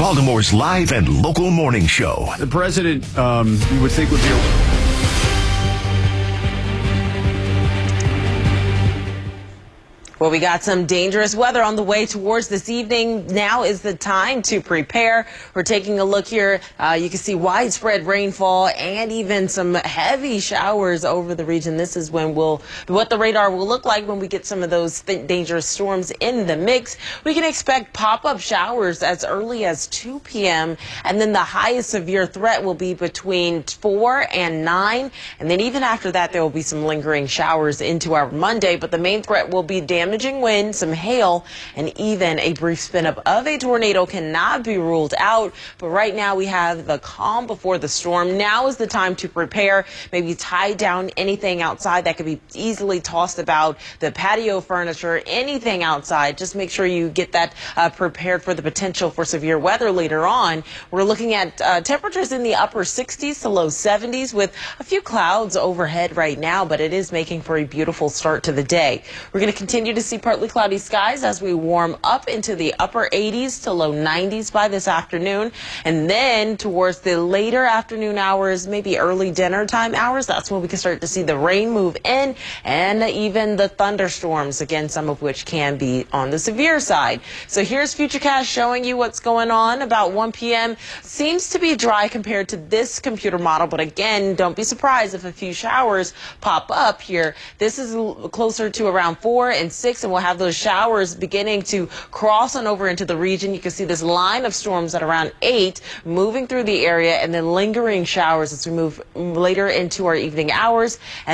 Baltimore's live and local morning show. The president, you would think would be Well, we got some dangerous weather on the way towards this evening. Now is the time to prepare. We're taking a look here. You can see widespread rainfall and even some heavy showers over the region. This is when what the radar will look like when we get some of those dangerous storms in the mix. We can expect pop-up showers as early as 2 p.m. and then the highest severe threat will be between 4 and 9. And then even after that, there will be some lingering showers into our Monday. But the main threat will be damaging wind, some hail, and even a brief spin up of a tornado cannot be ruled out. But right now we have the calm before the storm. Now is the time to prepare. Maybe tie down anything outside that could be easily tossed about, the patio furniture, anything outside. Just make sure you get that prepared for the potential for severe weather later on. We're looking at temperatures in the upper 60s to low 70s with a few clouds overhead right now, but it is making for a beautiful start to the day. We're going to continue to see partly cloudy skies as we warm up into the upper 80s to low 90s by this afternoon. And then towards the later afternoon hours, maybe early dinner time hours, that's when we can start to see the rain move in and even the thunderstorms, again, some of which can be on the severe side. So here's Futurecast showing you what's going on about 1 p.m. Seems to be dry compared to this computer model, but again, don't be surprised if a few showers pop up here. This is closer to around 4 and 6, and we'll have those showers beginning to cross on over into the region. You can see this line of storms at around 8 moving through the area and then lingering showers as we move later into our evening hours.